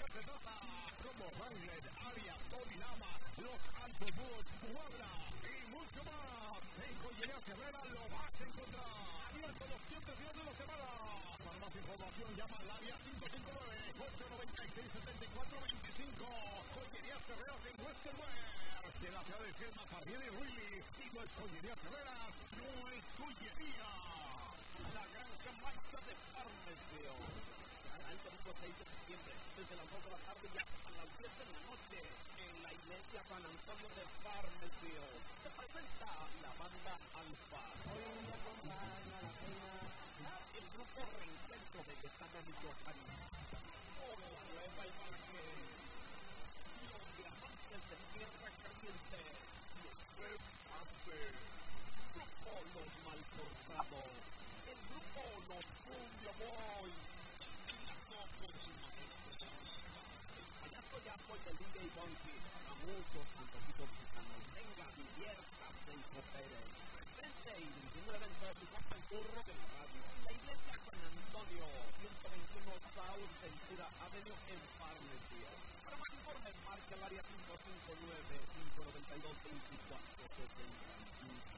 se trata, como Wrangler, Aria, Tony Lama, los Antibus, Cuadra y mucho más. En Joyería Herrera lo vas a encontrar. Abierto los 7 días de la semana. Para más información llama al área 559-896-7425. Joyería Herreras en Westerware. De la ciudad de Selma, Pardiel y Ruili. Si no es Joyería Herreras, no es joyería. La gran Jamaica de Farmersville. El domingo 6 de septiembre, desde las 2 de la tarde y hasta las 10 de la noche, en la iglesia San Antonio de Farmersville, se presenta la banda Alfa. Hoy me acompaña la pena, el grupo Reencuentro de Betania, Michoacán. Oro, Nueva Imagen, los diamantes de Tierra Caliente, los Tres Haces, grupo Los Malportados, el grupo Los Cumbia Boys. Ya soy del DJ Bunky, para muchos antojitos mexicanos. Venga, diviértase y coopere. Presente y dirigiendo el evento de su cuarto en turno de radio. La iglesia San Antonio, 121 South Ventura Avenue en Farmersville. Para más informes, marque el área 559-592-2465.